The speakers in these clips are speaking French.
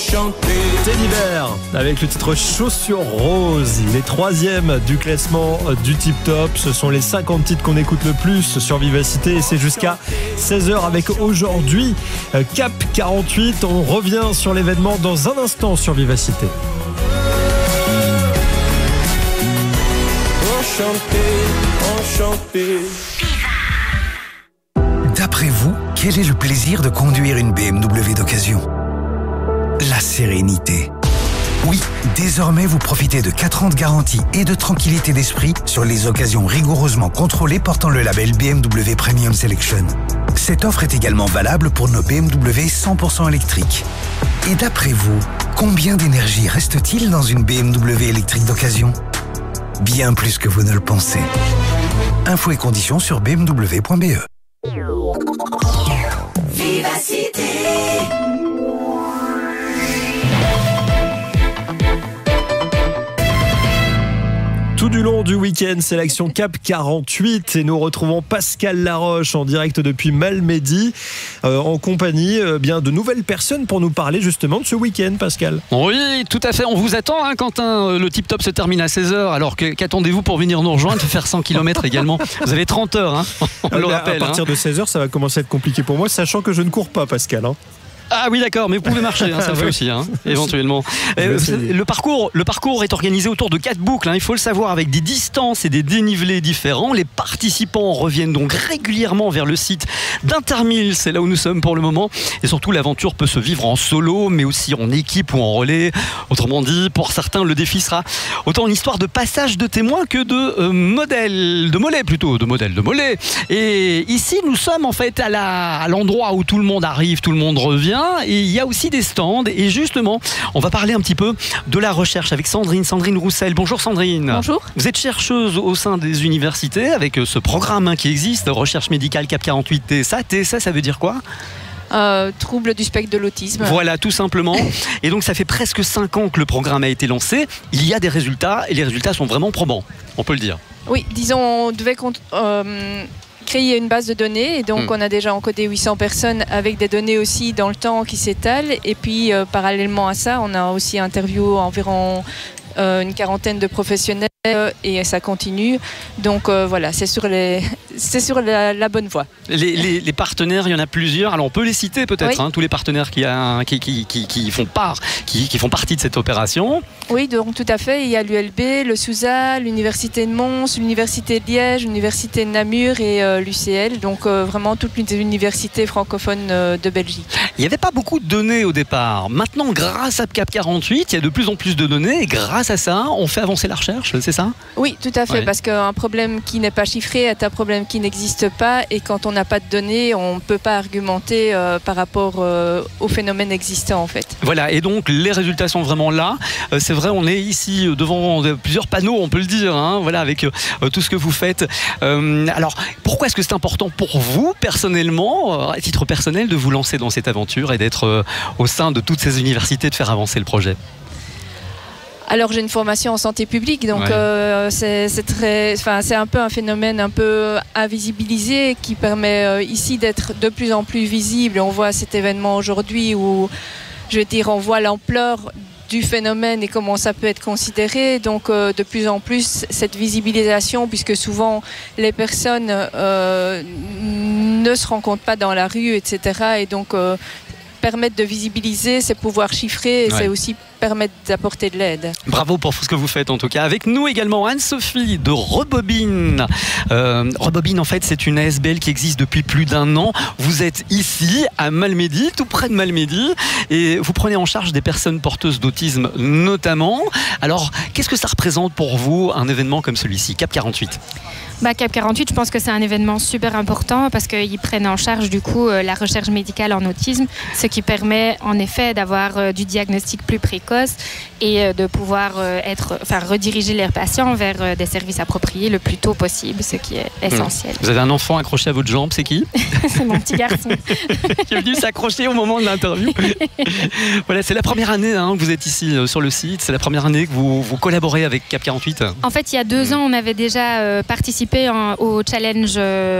Teddy Bear avec le titre Chaussures Roses. Il est 3e du classement du Tip Top. Ce sont les 50 titres qu'on écoute le plus sur Vivacité et c'est jusqu'à 16h avec aujourd'hui Cap 48. On revient sur l'événement dans un instant sur Vivacité. D'après vous, quel est le plaisir de conduire une BMW d'occasion ? La sérénité. Oui, désormais vous profitez de 4 ans de garantie et de tranquillité d'esprit sur les occasions rigoureusement contrôlées portant le label BMW Premium Selection. Cette offre est également valable pour nos BMW 100% électriques. Et d'après vous, combien d'énergie reste-t-il dans une BMW électrique d'occasion ? Bien plus que vous ne le pensez. Infos et conditions sur bmw.be. Vivacité. Tout du long du week-end, c'est l'action Cap 48 et nous retrouvons Pascal Laroche en direct depuis Malmedy en compagnie bien de nouvelles personnes pour nous parler justement de ce week-end, Pascal. Oui, tout à fait. On vous attend, Quentin. Le Tip Top se termine à 16h. Alors qu'attendez-vous pour venir nous rejoindre, faire 100 km également. Vous avez 30 heures, on le rappelle. À partir de 16h, ça va commencer à être compliqué pour moi, sachant que je ne cours pas, Pascal. Ah oui, d'accord, mais vous pouvez marcher, ça le fait aussi, éventuellement. Le parcours est organisé autour de 4 boucles, il faut le savoir, avec des distances et des dénivelés différents. Les participants reviennent donc régulièrement vers le site d'Intermil, c'est là où nous sommes pour le moment. Et surtout, l'aventure peut se vivre en solo, mais aussi en équipe ou en relais. Autrement dit, pour certains, le défi sera autant une histoire de passage de témoins que de mollets. Et ici, nous sommes en fait à l'endroit où tout le monde arrive, tout le monde revient. Et il y a aussi des stands et justement on va parler un petit peu de la recherche avec Sandrine Roussel. Bonjour Sandrine. Bonjour. Vous êtes chercheuse au sein des universités avec ce programme qui existe, recherche médicale Cap 48 TSA. TSA, ça veut dire quoi ? Trouble du spectre de l'autisme. Voilà, tout simplement. Et donc ça fait presque 5 ans que le programme a été lancé. Il y a des résultats et les résultats sont vraiment probants, on peut le dire. Oui, disons, on devait créer une base de données et donc on a déjà encodé 800 personnes avec des données aussi dans le temps qui s'étalent et puis parallèlement à ça on a aussi interviewé environ une quarantaine de professionnels et ça continue donc voilà, c'est sur la bonne voie. Les partenaires, il y en a plusieurs, alors on peut les citer peut-être, oui. Tous les partenaires qui font partie de cette opération. Oui, donc tout à fait, il y a l'ULB, le SUSA, l'Université de Mons, l'Université de Liège, l'Université de Namur et l'UCL, donc vraiment toutes les universités francophones de Belgique. Il n'y avait pas beaucoup de données au départ. Maintenant, grâce à Cap 48, il y a de plus en plus de données et grâce à ça, on fait avancer la recherche, c'est ça ? Oui, tout à fait, ouais. Parce qu'un problème qui n'est pas chiffré est un problème qui n'existe pas et quand on n'a pas de données, on ne peut pas argumenter par rapport au phénomène existant en fait. Voilà, et donc les résultats sont vraiment là. C'est vrai, on est ici devant plusieurs panneaux, on peut le dire, voilà, avec tout ce que vous faites. Alors, pourquoi est-ce que c'est important pour vous, personnellement, à titre personnel, de vous lancer dans cette aventure et d'être au sein de toutes ces universités, de faire avancer le projet ? Alors j'ai une formation en santé publique, donc ouais. C'est un peu un phénomène un peu invisibilisé qui permet ici d'être de plus en plus visible. On voit cet événement aujourd'hui où, je veux dire, on voit l'ampleur du phénomène et comment ça peut être considéré. Donc de plus en plus cette visibilisation, puisque souvent les personnes ne se rencontrent pas dans la rue, etc. Et donc permettre de visibiliser, c'est pouvoir chiffrer et c'est aussi permettre d'apporter de l'aide. Bravo pour ce que vous faites en tout cas. Avec nous également Anne-Sophie de Rebobine. Rebobine en fait c'est une ASBL qui existe depuis plus d'1 an. Vous êtes ici à Malmedy, tout près de Malmedy et vous prenez en charge des personnes porteuses d'autisme notamment. Alors qu'est-ce que ça représente pour vous un événement comme celui-ci, Cap 48 ? Cap 48, je pense que c'est un événement super important parce qu'ils prennent en charge du coup la recherche médicale en autisme, ce qui permet en effet d'avoir du diagnostic plus précoce et de pouvoir rediriger les patients vers des services appropriés le plus tôt possible, ce qui est essentiel. Vous avez un enfant accroché à votre jambe, c'est qui ? C'est mon petit garçon. Qui est venu s'accrocher au moment de l'interview. Voilà, c'est la première année que vous êtes ici sur le site, c'est la première année que vous collaborez avec Cap 48. En fait, il y a 2 ans, on avait déjà participé participer au challenge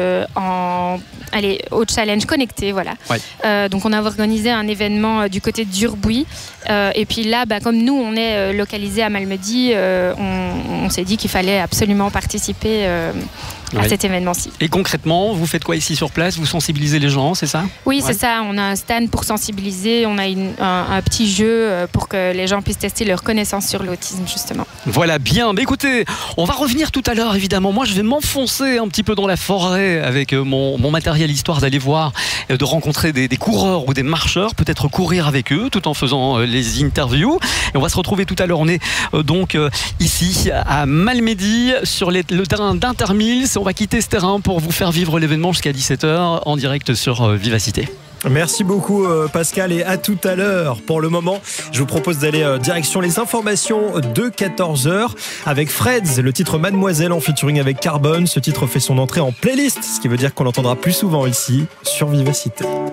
au challenge connecté, voilà. Ouais. Donc on a organisé un événement du côté d'Urbuy. Et puis là, comme nous, on est localisé à Malmedy, on s'est dit qu'il fallait absolument participer à cet événement-ci. Et concrètement, vous faites quoi ici sur place? Vous sensibilisez les gens, c'est ça? Oui, c'est ça. On a un stand pour sensibiliser. On a un petit jeu pour que les gens puissent tester leur connaissance sur l'autisme, justement. Voilà, bien. Mais écoutez, on va revenir tout à l'heure, évidemment. Moi, je vais m'enfoncer un petit peu dans la forêt avec mon matériel, histoire d'aller voir, de rencontrer des coureurs ou des marcheurs, peut-être courir avec eux tout en faisant les interviews. Et on va se retrouver tout à l'heure. On est donc ici à Malmedy sur le terrain d'Intermils. On va quitter ce terrain pour vous faire vivre l'événement jusqu'à 17h en direct sur Vivacité. Merci beaucoup Pascal et à tout à l'heure. Pour le moment, je vous propose d'aller direction les informations de 14h avec Freds, le titre Mademoiselle en featuring avec Carbone. Ce titre fait son entrée en playlist, ce qui veut dire qu'on l'entendra plus souvent ici sur Vivacité.